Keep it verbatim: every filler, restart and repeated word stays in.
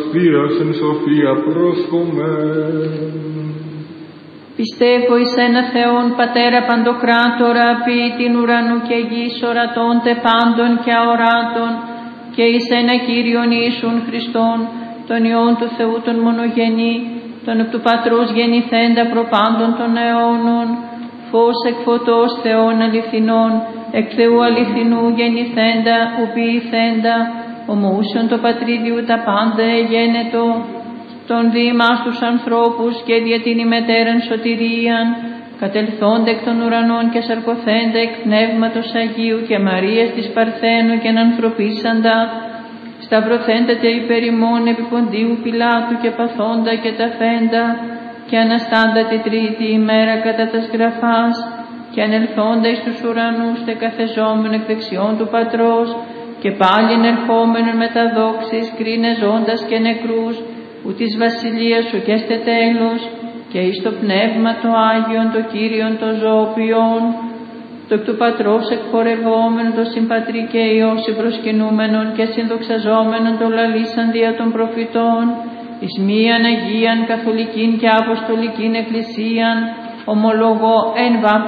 Θειας εν σοφία πρόσχομαι. Πιστεύω εις ένα Θεόν Πατέρα Παντοκράτορα, ποιητήν ουρανού και γης, ορατώντε πάντων και αοράτων, και εις ένα Κύριον Ιησούν Χριστόν, τον Υιόν του Θεού τον μονογενή, τον εκ του Πατρός γεννηθέντα προπάντων των αιώνων, φως εκ φωτός Θεών αληθινών, εκ Θεού αληθινού γεννηθέντα, ου ποιηθέντα, ομοούσιον το Πατρίδιου τα πάντα εγένετο, τον διημάς τους ανθρώπους και δια την ημετέραν σωτηρίαν, κατελθόνται εκ των ουρανών και σαρκωθέντα εκ Πνεύματος Αγίου και Μαρίας της Παρθένου και ανθρωπίσαντα, σταυρωθέντα τε υπέρ ημών επί Ποντίου Πιλάτου και παθόντα και ταφέντα, και αναστάντα τη τρίτη ημέρα κατά τας γραφάς, και ανελθόντα εις τους ουρανούς τε καθεζόμενο εκ δεξιών του Πατρός, και πάλι ενερχόμενον με τα δόξης, κρίνε ζώντας και νεκρούς, ου της βασιλείας σου και στε τέλος, και εις το Πνεύμα το Άγιον, το Κύριον το ζωοποιών, το εκ του Πατρός εκπορευόμενο, το συμπατρί και Υιό συμπροσκυνούμενον και συνδοξαζόμενον το λαλήσαν δια των προφητών, εις μίαν Αγίαν Καθολικήν και Αποστολικήν Εκκλησίαν, ομολογώ εν βάπτισμα